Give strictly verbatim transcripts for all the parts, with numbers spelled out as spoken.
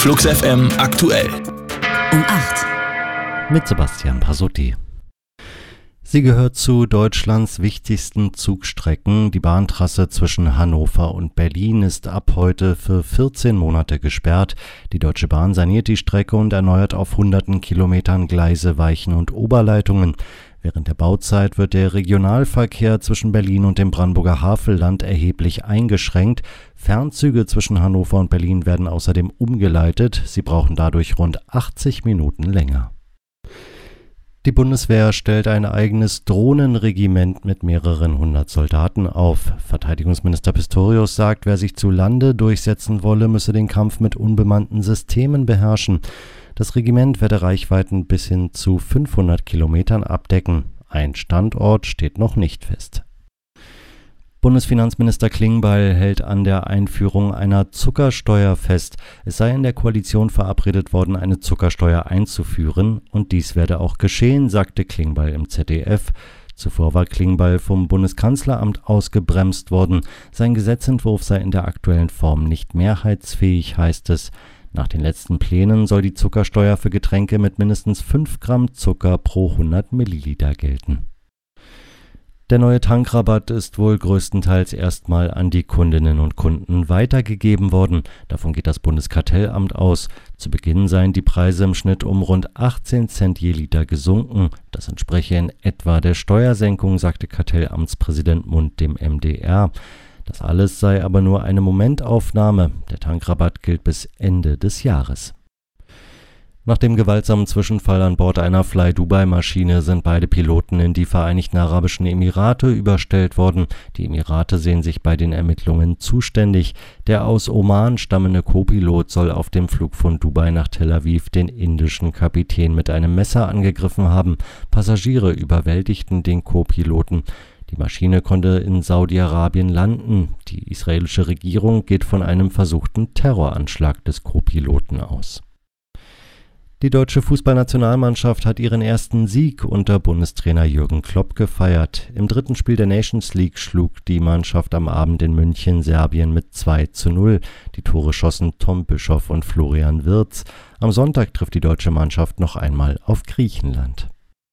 Flux F M aktuell. Um acht. Mit Sebastian Pasotti. Sie gehört zu Deutschlands wichtigsten Zugstrecken. Die Bahntrasse zwischen Hannover und Berlin ist ab heute für vierzehn Monate gesperrt. Die Deutsche Bahn saniert die Strecke und erneuert auf hunderten Kilometern Gleise, Weichen und Oberleitungen. Während der Bauzeit wird der Regionalverkehr zwischen Berlin und dem Brandenburger Havelland erheblich eingeschränkt. Fernzüge zwischen Hannover und Berlin werden außerdem umgeleitet. Sie brauchen dadurch rund achtzig Minuten länger. Die Bundeswehr stellt ein eigenes Drohnenregiment mit mehreren hundert Soldaten auf. Verteidigungsminister Pistorius sagt, wer sich zu Lande durchsetzen wolle, müsse den Kampf mit unbemannten Systemen beherrschen. Das Regiment werde Reichweiten bis hin zu fünfhundert Kilometern abdecken. Ein Standort steht noch nicht fest. Bundesfinanzminister Klingbeil hält an der Einführung einer Zuckersteuer fest. Es sei in der Koalition verabredet worden, eine Zuckersteuer einzuführen, und dies werde auch geschehen, sagte Klingbeil im Z D F. Zuvor war Klingbeil vom Bundeskanzleramt ausgebremst worden. Sein Gesetzentwurf sei in der aktuellen Form nicht mehrheitsfähig, heißt es. Nach den letzten Plänen soll die Zuckersteuer für Getränke mit mindestens fünf Gramm Zucker pro hundert Milliliter gelten. Der neue Tankrabatt ist wohl größtenteils erstmal an die Kundinnen und Kunden weitergegeben worden. Davon geht das Bundeskartellamt aus. Zu Beginn seien die Preise im Schnitt um rund achtzehn Cent je Liter gesunken. Das entspreche in etwa der Steuersenkung, sagte Kartellamtspräsident Mund dem M D R. Das alles sei aber nur eine Momentaufnahme. Der Tankrabatt gilt bis Ende des Jahres. Nach dem gewaltsamen Zwischenfall an Bord einer Fly-Dubai-Maschine sind beide Piloten in die Vereinigten Arabischen Emirate überstellt worden. Die Emirate sehen sich bei den Ermittlungen zuständig. Der aus Oman stammende Co-Pilot soll auf dem Flug von Dubai nach Tel Aviv den indischen Kapitän mit einem Messer angegriffen haben. Passagiere überwältigten den Co-Piloten. Die Maschine konnte in Saudi-Arabien landen. Die israelische Regierung geht von einem versuchten Terroranschlag des Co-Piloten aus. Die deutsche Fußballnationalmannschaft hat ihren ersten Sieg unter Bundestrainer Jürgen Klopp gefeiert. Im dritten Spiel der Nations League schlug die Mannschaft am Abend in München Serbien mit zwei zu null. Die Tore schossen Tom Bischoff und Florian Wirtz. Am Sonntag trifft die deutsche Mannschaft noch einmal auf Griechenland.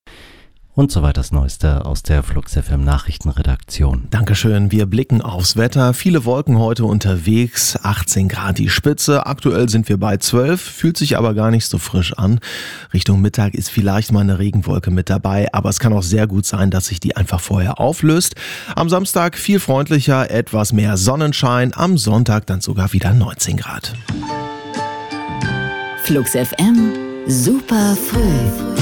Und soweit das Neueste aus der Flux F M Nachrichtenredaktion. Dankeschön. Wir blicken aufs Wetter. Viele Wolken heute unterwegs. achtzehn Grad die Spitze. Aktuell sind wir bei zwölf. Fühlt sich aber gar nicht so frisch an. Richtung Mittag ist vielleicht mal eine Regenwolke mit dabei. Aber es kann auch sehr gut sein, dass sich die einfach vorher auflöst. Am Samstag viel freundlicher, etwas mehr Sonnenschein. Am Sonntag dann sogar wieder neunzehn Grad. Flux F M. Super früh.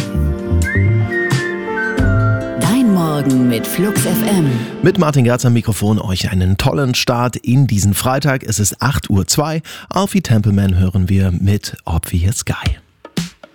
Morgen mit Flux F M. Mit Martin Gerz am Mikrofon euch einen tollen Start in diesen Freitag. Es ist acht Uhr zwei. Alfie Templeman hören wir mit Obvious Guy.